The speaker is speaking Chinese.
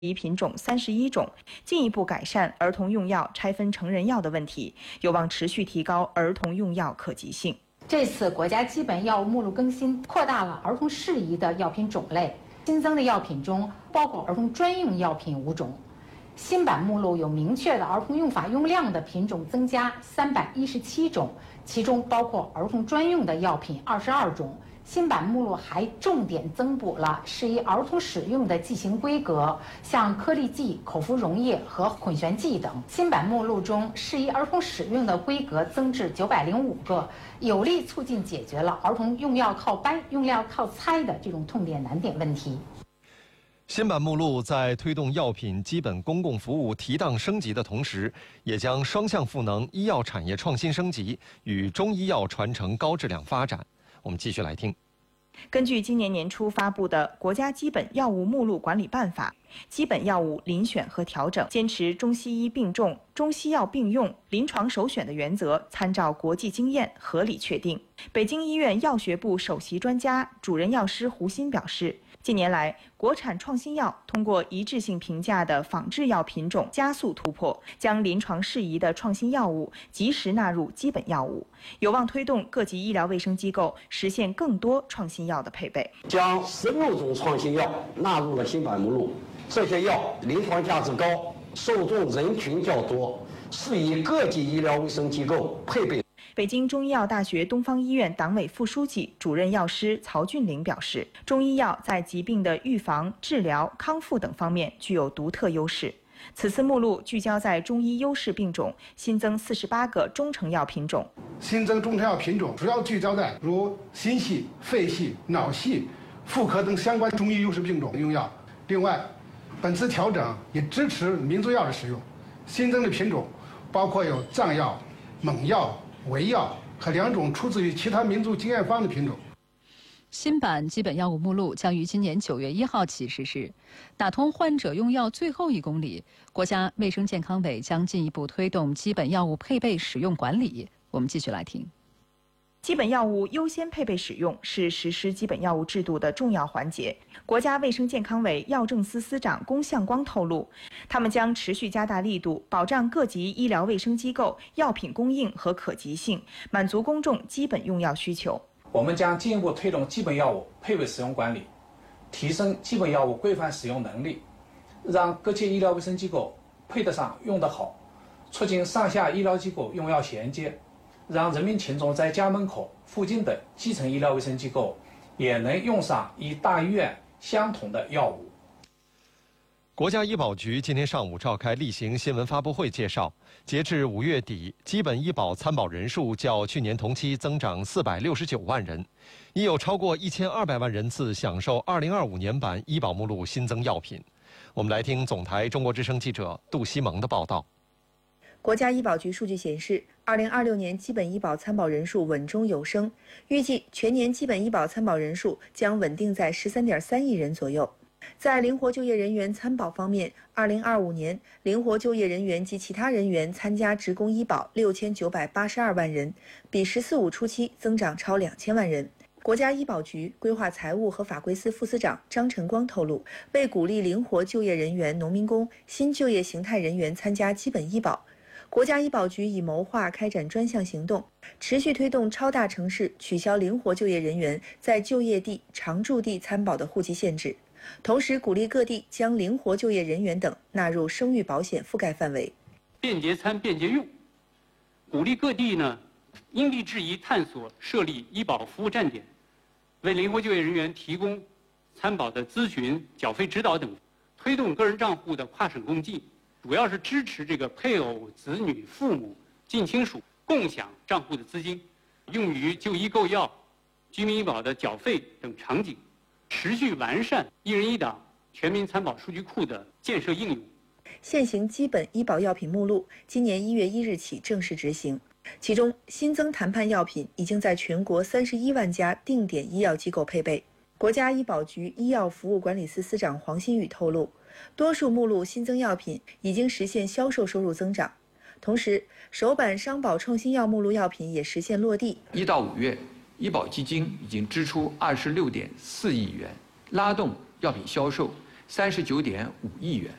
品种31种，进一步改善儿童用药拆分成人药的问题，有望持续提高儿童用药可及性。 这次国家基本药物目录更新，扩大了儿童适宜的药品种类，新增的药品中包括儿童专用药品5种。新版目录有明确的儿童用法用量的品种增加317种，其中包括儿童专用的药品22种。新版目录还重点增补了适宜儿童使用的剂型规格，像颗粒剂、口服溶液和混旋剂等。新版目录中适宜儿童使用的规格增至905个，有力促进解决了儿童用药靠搬、用药靠猜的这种痛点难点问题。 新版目录在推动药品基本公共服务提档升级的同时，也将双向赋能医药产业创新升级与中医药传承高质量发展。我们继续来听。 根据今年年初发布的《国家基本药物目录管理办法》，基本药物遴选和调整坚持中西医并重、中西药并用、临床首选的原则，参照国际经验合理确定。北京医院药学部首席专家、主任药师胡鑫表示，近年来，国产创新药通过一致性评价的仿制药品种加速突破，将临床适宜的创新药物及时纳入基本药物，有望推动各级医疗卫生机构实现更多创新药的配备。 将16种创新药纳入了新版目录，这些药临床价值高，受众人群较多，适宜各级医疗卫生机构配备。 北京中医药大学东方医院党委副书记、主任药师曹俊玲表示，中医药在疾病的预防、治疗、康复等方面具有独特优势。此次目录聚焦在中医优势病种，新增48个中成药品种。 新增中成药品种主要聚焦在如心系、肺系、脑系、妇科等相关中医优势病种用药。另外，本次调整也支持民族药的使用，新增的品种包括有藏药、蒙药、维药和2种出自于其他民族经验方的品种。 新版基本药物目录将于今年9月1号起实施，打通患者用药最后1公里。国家卫生健康委将进一步推动基本药物配备使用管理。我们继续来听。 基本药物优先配备使用是实施基本药物制度的重要环节。国家卫生健康委药政司司长龚向光透露，他们将持续加大力度，保障各级医疗卫生机构药品供应和可及性，满足公众基本用药需求。 我们将进一步推动基本药物配备使用管理，提升基本药物规范使用能力，让各级医疗卫生机构配得上、用得好，促进上下医疗机构用药衔接，让人民群众在家门口附近的基层医疗卫生机构也能用上与大医院相同的药物。 国家医保局今天上午召开例行新闻发布会，介绍，截至5月底，基本医保参保人数较去年同期增长469万人，已有超过1200万人次享受2025年版医保目录新增药品。我们来听总台中国之声记者杜西蒙的报道。 国家医保局数据显示，2026年基本医保参保人数稳中有升，预计全年基本医保参保人数将稳定在13.3亿人左右。在灵活就业人员参保方面，2025年灵活就业人员及其他人员参加职工医保6982万人，比“十四五”初期增长超2000万人。国家医保局规划财务和法规司副司长张晨光透露，为鼓励灵活就业人员、农民工、新就业形态人员参加基本医保，国家医保局已谋划开展专项行动，持续推动超大城市取消灵活就业人员在就业地、常住地参保的户籍限制，同时鼓励各地将灵活就业人员等纳入生育保险覆盖范围。 便捷参、便捷用，鼓励各地呢因地制宜探索设立医保服务站点，为灵活就业人员提供参保的咨询、缴费指导等，推动个人账户的跨省共济，主要是支持这个配偶、子女、父母、近亲属共享账户的资金，用于就医购药、居民医保的缴费等场景，持续完善一人一档全民参保数据库的建设应用。 现行基本医保药品目录今年1月1日起正式执行，其中新增谈判药品已经在全国31万家定点医药机构配备。国家医保局医药服务管理司司长黄新宇透露，多数目录新增药品已经实现销售收入增长，同时首版商保创新药目录药品也实现落地。 1到5月，医保基金已经支出26.4亿元，拉动药品销售 39.5亿元。